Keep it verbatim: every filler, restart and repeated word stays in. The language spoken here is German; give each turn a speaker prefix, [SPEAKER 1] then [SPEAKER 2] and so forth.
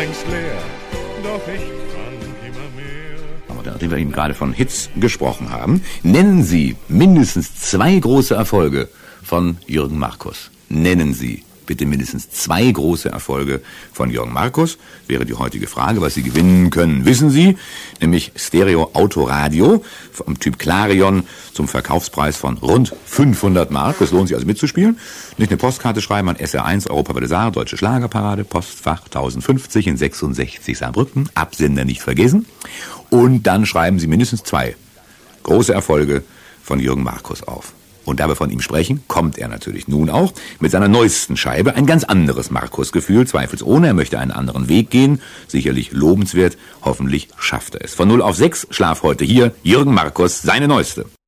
[SPEAKER 1] längst leer, doch ich trank immer mehr.
[SPEAKER 2] Aber nachdem wir eben gerade von Hits gesprochen haben, nennen Sie mindestens zwei große Erfolge von Jürgen Markus. Nennen Sie bitte mindestens zwei große Erfolge von Jürgen Markus. Wäre die heutige Frage, was Sie gewinnen können, wissen Sie. Nämlich Stereo-Autoradio vom Typ Clarion zum Verkaufspreis von rund fünfhundert Mark. Es lohnt sich also mitzuspielen. Nicht eine Postkarte schreiben an S R eins, Europa Welle Saar, Deutsche Schlagerparade, Postfach tausendfünfzig in sechsundsechzig Saarbrücken. Absender nicht vergessen. Und dann schreiben Sie mindestens zwei große Erfolge von Jürgen Markus auf. Und da wir von ihm sprechen, kommt er natürlich nun auch mit seiner neuesten Scheibe. Ein ganz anderes Markus-Gefühl, zweifelsohne. Er möchte einen anderen Weg gehen. Sicherlich lobenswert. Hoffentlich schafft er es. Von null auf sechs, Schlaf heute hier. Jürgen Markus, seine neueste.